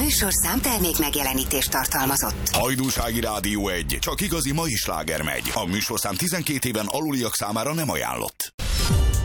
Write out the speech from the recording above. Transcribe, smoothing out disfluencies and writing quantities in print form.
műsorszám termék megjelenítést tartalmazott. Hajdúsági Rádió 1, csak igazi mai sláger megy. A műsorszám 12 éven aluliak számára nem ajánlott.